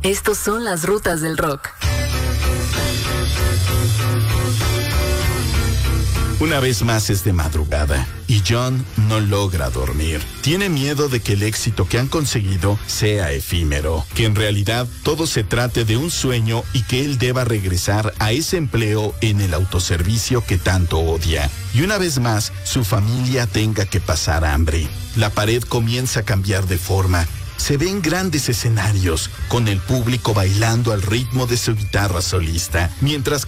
Estos son las rutas del rock. Una vez más es de madrugada y John no logra dormir. Tiene miedo de que el éxito que han conseguido sea efímero, que en realidad todo se trate de un sueño y que él deba regresar a ese empleo en el autoservicio que tanto odia. Y una vez más, su familia tenga que pasar hambre. La pared comienza a cambiar de forma. Se ven grandes escenarios, con el público bailando al ritmo de su guitarra solista, mientras